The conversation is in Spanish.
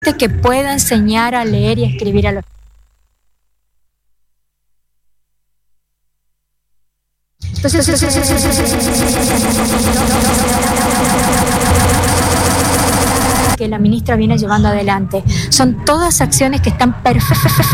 que pueda enseñar a leer y a escribir a los que la ministra viene llevando adelante. Son todas acciones que están perfectas